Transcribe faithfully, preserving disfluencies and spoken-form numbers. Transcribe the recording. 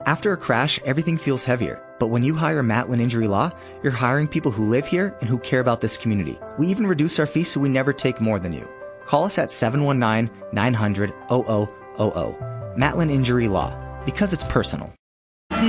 After a crash, everything feels heavier. But when you hire Matlin Injury Law, you're hiring people who live here and who care about this community. We even reduce our fees so we never take more than you. Call us at seven one nine, nine hundred, zero zero zero zero. Matlin Injury Law, because it's personal.